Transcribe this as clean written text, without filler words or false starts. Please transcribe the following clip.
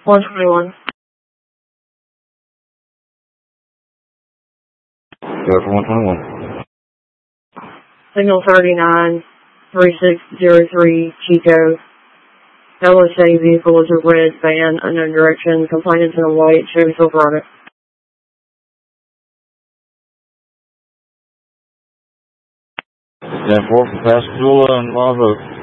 121. Go for 121. Signal 39, 3603, Chico. LSA vehicle is a red van, unknown direction. Complainant's in a white Chevy Silverado. 10-4 for Pascagoula and Lava.